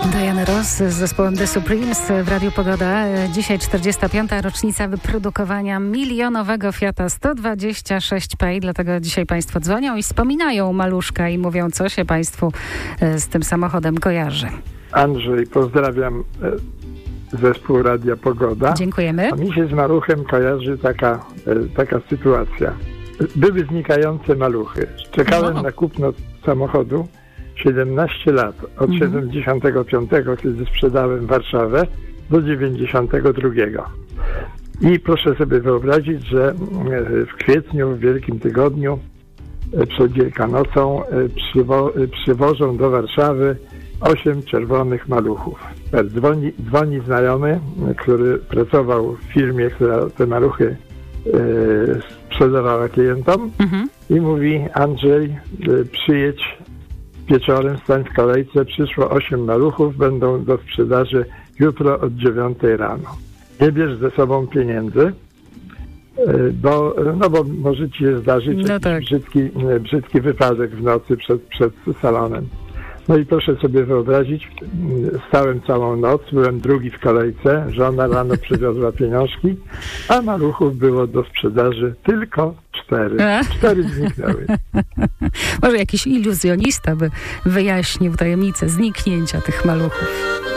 Diana Ross z zespołem The Supremes w Radiu Pogoda. Dzisiaj 45. rocznica wyprodukowania milionowego Fiata 126P. Dlatego dzisiaj Państwo dzwonią i wspominają maluszka i mówią, co się Państwu z tym samochodem kojarzy. Andrzej, pozdrawiam zespół Radia Pogoda. Dziękujemy. A mi się z maluchem kojarzy taka sytuacja. Były znikające maluchy. Czekałem na kupno samochodu 17 lat, od 75, kiedy sprzedałem Warszawę, do 92. I proszę sobie wyobrazić, że w kwietniu, w Wielkim Tygodniu, przed Wielkanocą przywożą do Warszawy 8 czerwonych maluchów. Dzwoni znajomy, który pracował w firmie, która te maluchy sprzedawała klientom i mówi: Andrzej, przyjedź wieczorem, stań w kolejce, przyszło 8 maluchów, będą do sprzedaży jutro od 9 rano. Nie bierz ze sobą pieniędzy, bo może ci się zdarzyć brzydki wypadek w nocy przed salonem. No i proszę sobie wyobrazić, stałem całą noc, byłem drugi w kolejce, żona rano przywiozła pieniążki, a maluchów było do sprzedaży tylko 4. 4 zniknęły. Może jakiś iluzjonista by wyjaśnił tajemnicę zniknięcia tych maluchów.